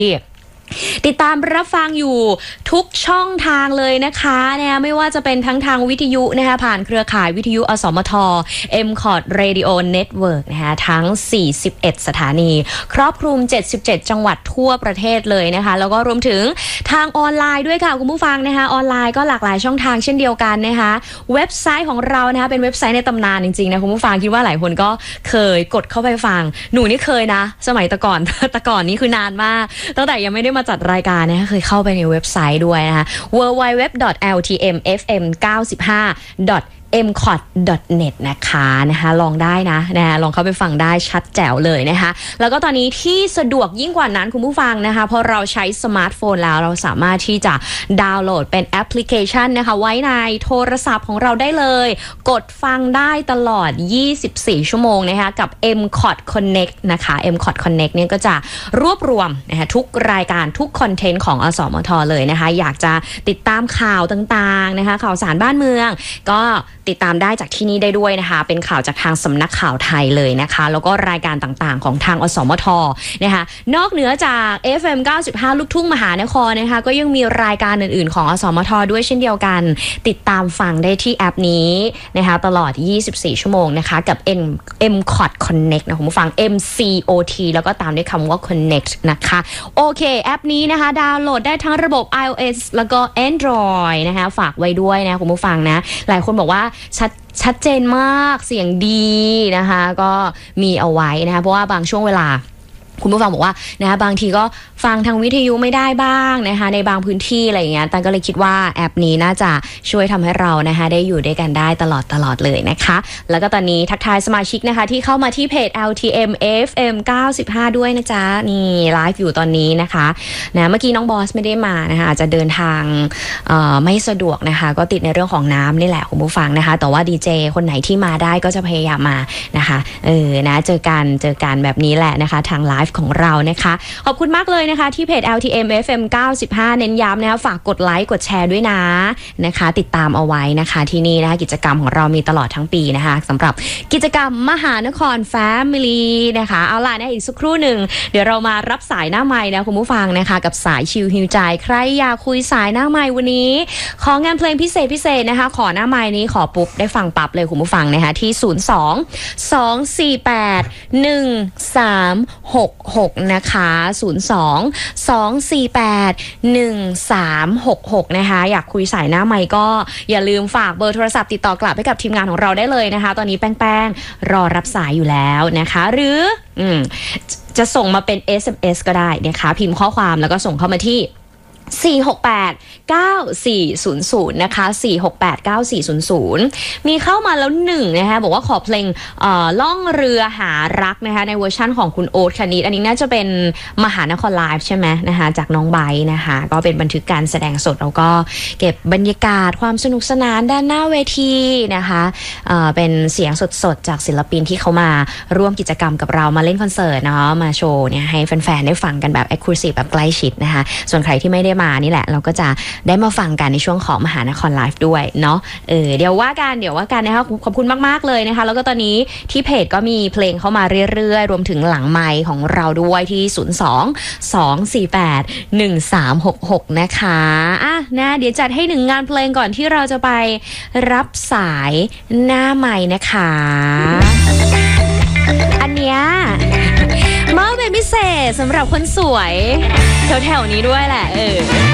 ติดตามรับฟังอยู่ทุกช่องทางเลยนะคะไม่ว่าจะเป็นทั้งทางวิทยุนะคะผ่านเครือข่ายวิทยุอสมท MCOT Radio Network นะคะทั้ง41สถานีครอบคลุม77จังหวัดทั่วประเทศเลยนะคะแล้วก็รวมถึงทางออนไลน์ด้วยค่ะคุณผู้ฟังนะคะออนไลน์ก็หลากหลายช่องทางเช่นเดียวกันนะคะเว็บไซต์ของเรานะคะเป็นเว็บไซต์ในตำนานจริงๆนะคุณผู้ฟังคิดว่าหลายคนก็เคยกดเข้าไปฟังหนูนี่เคยนะสมัยแต่ก่อนนี่คือนานมากตั้งแต่ยังไม่ได้มาจัดรายการนะคะเคยเข้าไปในเว็บไซต์ด้วยนะคะ www.ltmfm95.mcot.net นะคะลองได้นะลองเข้าไปฟังได้ชัดแจ๋วเลยนะคะแล้วก็ตอนนี้ที่สะดวกยิ่งกว่านั้นคุณผู้ฟังนะคะพอเราใช้สมาร์ทโฟนแล้วเราสามารถที่จะดาวน์โหลดเป็นแอปพลิเคชันนะคะไว้ในโทรศัพท์ของเราได้เลยกดฟังได้ตลอด24ชั่วโมงนะคะกับ MCOT Connect นะคะ MCOT Connect เนี่ยก็จะรวบรวมนะคะทุกรายการทุกคอนเทนต์ของอสมทเลยนะคะอยากจะติดตามข่าวต่างๆนะคะข่าวสารบ้านเมืองก็ติดตามได้จากที่นี่ได้ด้วยนะคะเป็นข่าวจากทางสำนักข่าวไทยเลยนะคะแล้วก็รายการต่างๆของทางอสมทนะคะนอกเหนือจาก FM 95ลูกทุ่งมหานครนะคะก็ยังมีรายการอื่นๆของอสมทด้วยเช่นเดียวกันติดตามฟังได้ที่แอปนี้นะคะตลอด24ชั่วโมงนะคะกับ MCOT Connect นะคุณผู้ฟัง MCOT แล้วก็ตามด้วยคำว่า Connect นะคะโอเคแอปนี้นะคะดาวน์โหลดได้ทั้งระบบ iOS แล้วก็ Android นะคะฝากไว้ด้วยนะคุณผู้ฟังนะหลายคนบอกว่าชัดเจนมากเสียงดีนะคะก็มีเอาไว้นะคะเพราะว่าบางช่วงเวลาคุณผู้ฟังบอกว่านะคะบางทีก็ฟังทางวิทยุไม่ได้บ้างนะคะในบางพื้นที่อะไรอย่างเงี้ยตันก็เลยคิดว่าแอปนี้น่าจะช่วยทำให้เรานะคะได้อยู่ด้วยกันได้ตลอดเลยนะคะแล้วก็ตอนนี้ทักทายสมาชิกนะคะที่เข้ามาที่เพจ LTM FM 95ด้วยนะจ๊ะนี่ไลฟ์อยู่ตอนนี้นะคะนะเมื่อกี้น้องบอสไม่ได้มานะคะอาจจะเดินทางไม่สะดวกนะคะก็ติดในเรื่องของน้ำนี่แหละคุณผู้ฟังนะคะแต่ว่าดีเจคนไหนที่มาได้ก็จะพยายามมานะคะนะเจอกันแบบนี้แหละนะคะทางไลฟ์ของเรานะคะขอบคุณมากเลยนะคะที่เพจ LTM FM 95เน้นย้ำนะคะฝากกดไลค์กดแชร์ด้วยนะคะติดตามเอาไว้นะคะที่นี่นะคะกิจกรรมของเรามีตลอดทั้งปีนะคะสำหรับกิจกรรมมหานคร Family นะคะเอาล่ะอีกสักครู่หนึ่งเดี๋ยวเรามารับสายหน้าไมค์นะคุณผู้ฟังนะคะกับสายชิลฮิวใจใครอยากคุยสายหน้าไมค์วันนี้ของานเพลงพิเศษนะคะขอหน้าไมค์นี้ขอปุ๊บได้ฟังปั๊บเลยคุณผู้ฟังนะคะที่02-248-1366นะคะ02-248-1366นะคะอยากคุยสายหน้าไมค์ก็อย่าลืมฝากเบอร์โทรศัพท์ติดต่อกลับให้กับทีมงานของเราได้เลยนะคะตอนนี้แป้งรอรับสายอยู่แล้วนะคะหรือจะส่งมาเป็น SMS ก็ได้นะคะพิมพ์ข้อความแล้วก็ส่งเข้ามาที่468-9400นะคะ468-9400มีเข้ามาแล้ว1นะคะบอกว่าขอเพลงล่องเรือหารักนะคะในเวอร์ชั่นของคุณโอ๊ตคณิตอันนี้น่าจะเป็นมหานครไลฟ์ใช่ไหมนะคะจากน้องไบร์ทนะคะก็เป็นบันทึกการแสดงสดแล้วก็เก็บบรรยากาศความสนุกสนานด้านหน้าเวทีนะคะเป็นเสียงสดๆจากศิลปินที่เขามาร่วมกิจกรรมกับเรามาเล่นคอนเสิร์ตเนาะมาโชว์เนี่ยให้แฟนๆได้ฟังกันแบบ Exclusive แบบใกล้ชิดนะคะส่วนใครที่ไม่ได้มานี่แหละเราก็จะได้มาฟังกันในช่วงของมหานครไลฟ์ด้วยเนาะเดี๋ยวว่ากันนะคะขอบคุณมากๆเลยนะคะแล้วก็ตอนนี้ที่เพจก็มีเพลงเข้ามาเรื่อยๆรวมถึงหลังไมค์ของเราด้วยที่02-248-1366นะคะนะเดี๋ยวจัดให้1งานเพลงก่อนที่เราจะไปรับสายหน้าไมค์นะคะอันเนี้ยมอบเป็นพิเศษสำหรับคนสวยแถวๆนี้ด้วยแหละ